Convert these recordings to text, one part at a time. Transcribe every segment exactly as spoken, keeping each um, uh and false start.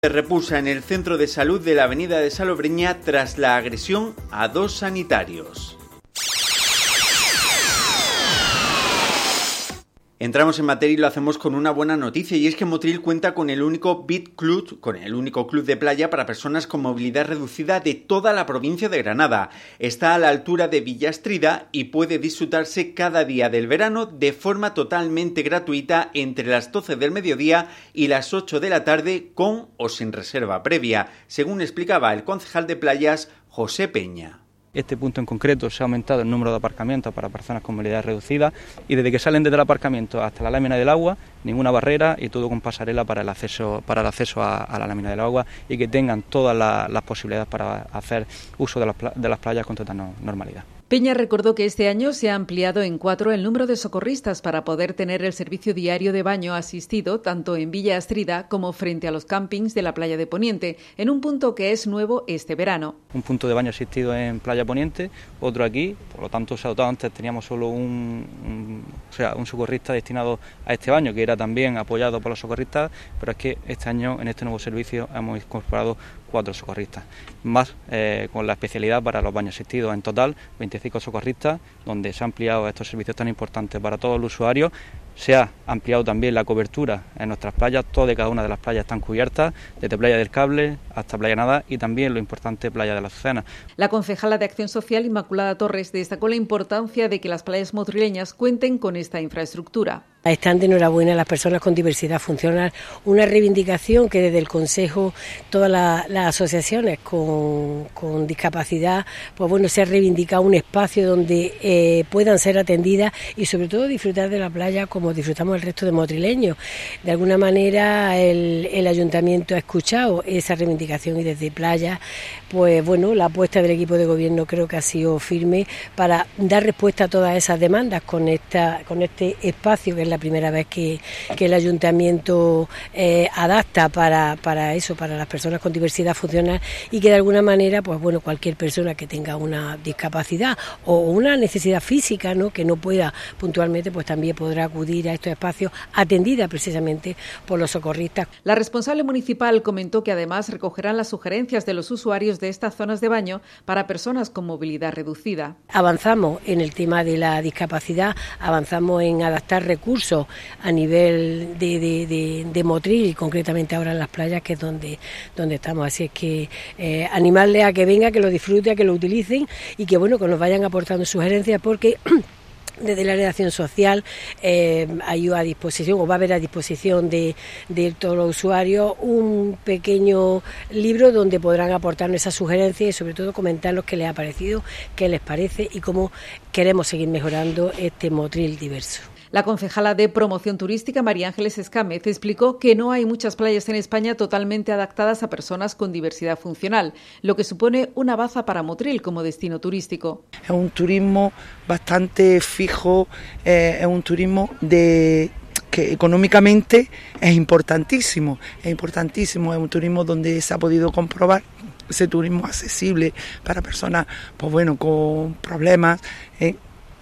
Se repusa en el centro de salud de la avenida de Salobreña tras la agresión a dos sanitarios. Entramos en materia y lo hacemos con una buena noticia, y es que Motril cuenta con el único Beach Club, con el único club de playa para personas con movilidad reducida de toda la provincia de Granada. Está a la altura de Villastrida y puede disfrutarse cada día del verano de forma totalmente gratuita entre las doce del mediodía y las ocho de la tarde, con o sin reserva previa, según explicaba el concejal de playas José Peña. Este punto en concreto se ha aumentado el número de aparcamientos para personas con movilidad reducida, y desde que salen desde el aparcamiento hasta la lámina del agua, ninguna barrera y todo con pasarela para el acceso, para el acceso a, a la lámina del agua, y que tengan todas la, las posibilidades para hacer uso de las, de las playas con total normalidad. Peña recordó que este año se ha ampliado en cuatro el número de socorristas para poder tener el servicio diario de baño asistido tanto en Villa Astrida como frente a los campings de la playa de Poniente, en un punto que es nuevo este verano. Un punto de baño asistido en Playa Poniente, otro aquí, por lo tanto, o sea, antes teníamos solo un, un, o sea, un socorrista destinado a este baño, que era también apoyado por los socorristas, pero es que este año en este nuevo servicio hemos incorporado cuatro socorristas, más eh, con la especialidad para los baños asistidos. En total, veinticinco socorristas, donde se han ampliado estos servicios tan importantes para todos los usuarios. Se ha ampliado también la cobertura en nuestras playas, todas y cada una de las playas están cubiertas, desde Playa del Cable hasta Playa Nada y también lo importante, Playa de la Azucena. La concejala de Acción Social, Inmaculada Torres, destacó la importancia de que las playas motrileñas cuenten con esta infraestructura. Están de enhorabuena las personas con diversidad funcional, una reivindicación que desde el Consejo, todas las, las asociaciones con, con discapacidad, pues bueno, se ha reivindicado un espacio donde eh, puedan ser atendidas y sobre todo disfrutar de la playa como disfrutamos el resto de motrileños. De alguna manera el, el Ayuntamiento ha escuchado esa reivindicación y desde playa, pues bueno, la apuesta del equipo de gobierno creo que ha sido firme para dar respuesta a todas esas demandas con, esta, con este espacio que es la primera vez que, que el Ayuntamiento eh, adapta para, para eso, para las personas con diversidad funcional, y que de alguna manera, pues bueno, cualquier persona que tenga una discapacidad o una necesidad física, ¿no?, que no pueda puntualmente, pues también podrá acudir a estos espacios atendida precisamente por los socorristas. La responsable municipal comentó que además recogerán las sugerencias de los usuarios de estas zonas de baño para personas con movilidad reducida. Avanzamos en el tema de la discapacidad, avanzamos en adaptar recursos a nivel de, de, de, de Motril y concretamente ahora en las playas, que es donde, donde estamos. Así es que eh, animarles a que venga, que lo disfruten, a que lo utilicen y que bueno, que nos vayan aportando sugerencias, porque desde el área de acción social eh, hay a disposición, o va a haber a disposición de, de todos los usuarios, un pequeño libro donde podrán aportarnos esas sugerencias y sobre todo comentarnos qué les ha parecido, qué les parece y cómo queremos seguir mejorando este Motril diverso. La concejala de Promoción Turística, María Ángeles Escámez, explicó que no hay muchas playas en España totalmente adaptadas a personas con diversidad funcional, lo que supone una baza para Motril como destino turístico. Es un turismo bastante fijo, eh, es un turismo de que económicamente es importantísimo, es importantísimo, es un turismo donde se ha podido comprobar ese turismo accesible para personas, pues bueno, con problemas, eh,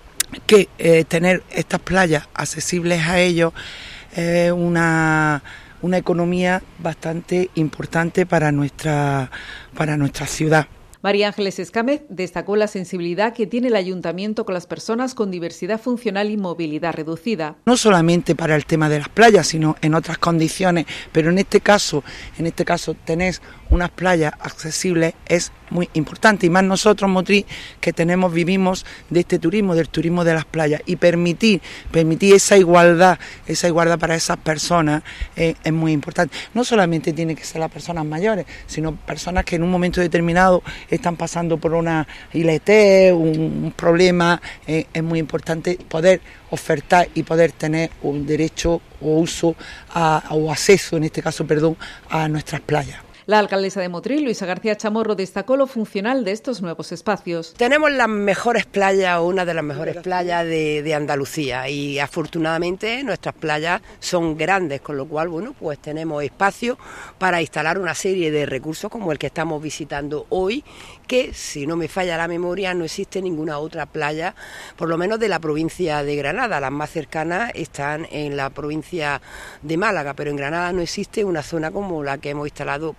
que eh, tener estas playas accesibles a ellos es eh, una, una economía bastante importante para nuestra, para nuestra ciudad. María Ángeles Escámez destacó la sensibilidad que tiene el Ayuntamiento con las personas con diversidad funcional y movilidad reducida. No solamente para el tema de las playas, sino en otras condiciones, pero en este caso, en este caso tener unas playas accesibles es muy importante, y más nosotros, Motril, que tenemos, vivimos de este turismo, del turismo de las playas, y permitir, permitir esa igualdad, esa igualdad para esas personas eh, es muy importante. No solamente tiene que ser las personas mayores, sino personas que en un momento determinado están pasando por una I L T, un, un problema, eh, es muy importante poder ofertar y poder tener un derecho o uso a, o acceso, en este caso, perdón, a nuestras playas. La alcaldesa de Motril, Luisa García Chamorro, destacó lo funcional de estos nuevos espacios. Tenemos las mejores playas, o una de las mejores playas de, de Andalucía, y afortunadamente nuestras playas son grandes, con lo cual, bueno, pues tenemos espacio para instalar una serie de recursos como el que estamos visitando hoy, que, si no me falla la memoria, no existe ninguna otra playa, por lo menos de la provincia de Granada. Las más cercanas están en la provincia de Málaga, pero en Granada no existe una zona como la que hemos instalado